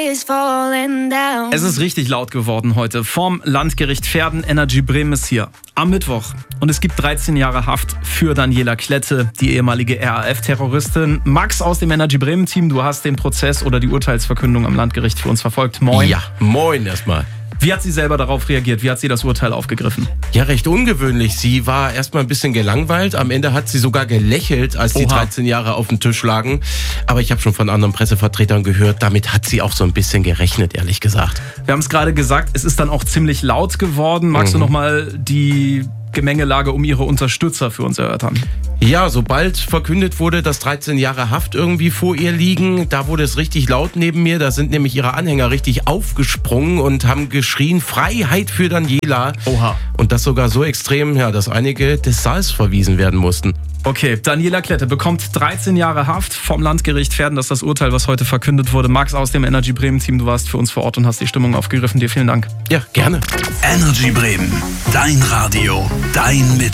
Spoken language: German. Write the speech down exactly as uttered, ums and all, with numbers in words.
Es ist richtig laut geworden heute. Vom Landgericht Verden, Energy Bremen ist hier. Am Mittwoch. Und es gibt dreizehn Jahre Haft für Daniela Klette, die ehemalige R A F-Terroristin. Max aus dem Energy Bremen-Team, du hast den Prozess oder die Urteilsverkündung am Landgericht für uns verfolgt. Moin. Ja, moin erstmal. Wie hat sie selber darauf reagiert? Wie hat sie das Urteil aufgegriffen? Ja, recht ungewöhnlich. Sie war erstmal ein bisschen gelangweilt. Am Ende hat sie sogar gelächelt, als die Oha. dreizehn Jahre auf dem Tisch lagen. Aber ich habe schon von anderen Pressevertretern gehört, damit hat sie auch so ein bisschen gerechnet, ehrlich gesagt. Wir haben es gerade gesagt, es ist dann auch ziemlich laut geworden. Magst mhm. du nochmal die Gemengelage um ihre Unterstützer für uns erörtern? Ja, sobald verkündet wurde, dass dreizehn Jahre Haft irgendwie vor ihr liegen, da wurde es richtig laut neben mir. Da sind nämlich ihre Anhänger richtig aufgesprungen und haben geschrien, Freiheit für Daniela. Oha. Und das sogar so extrem, ja, dass einige des Saals verwiesen werden mussten. Okay, Daniela Klette bekommt dreizehn Jahre Haft vom Landgericht Verden. Das ist das Urteil, was heute verkündet wurde. Max aus dem Energy Bremen Team, du warst für uns vor Ort und hast die Stimmung aufgegriffen. Dir vielen Dank. Ja, gerne. Energy Bremen, dein Radio, dein Mit.